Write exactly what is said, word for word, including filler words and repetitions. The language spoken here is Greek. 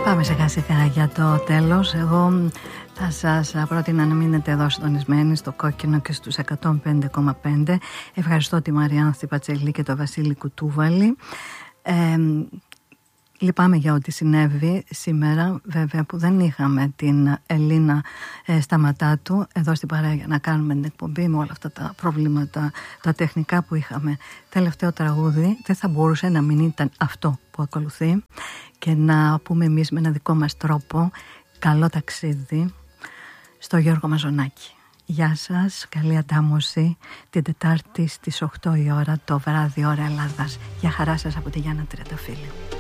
Πάμε σιγά σιγά για το τέλος. Εγώ θα σας πρότεινα να μείνετε εδώ συντονισμένοι στο Κόκκινο και στους εκατόν πέντε κόμμα πέντε. Ευχαριστώ τη Μαριάνθη Πατσελή και το Βασίλη Κουτούβαλη. Ε, Λυπάμαι για ό,τι συνέβη σήμερα, βέβαια, που δεν είχαμε την Ελίνα ε, Σταματάτου εδώ στην παρέα για να κάνουμε την εκπομπή με όλα αυτά τα προβλήματα, τα τεχνικά που είχαμε. Τελευταίο τραγούδι δεν θα μπορούσε να μην ήταν αυτό που ακολουθεί και να πούμε εμείς με ένα δικό μας τρόπο καλό ταξίδι στο Γιώργο Μαζονάκη. Γεια σας, καλή αντάμωση την Τετάρτη στις οκτώ η ώρα το βράδυ ώρα Ελλάδας. Για χαρά σας από τη Γιάννα Τριανταφύλλου.